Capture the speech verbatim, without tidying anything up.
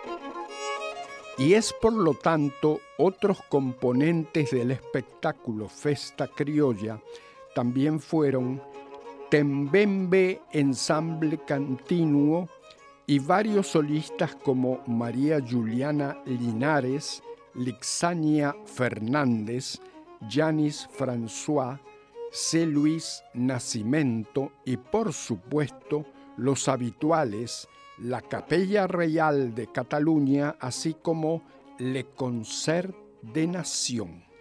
Y es por lo tanto otros componentes del espectáculo Festa Criolla también fueron Tembembe Ensamble Continuo y varios solistas como María Juliana Linares, Lixania Fernández, Yanis François, C. Luis Nascimento y, por supuesto, los habituales, la Capella Reial de Cataluña, así como Le Concert de Nation.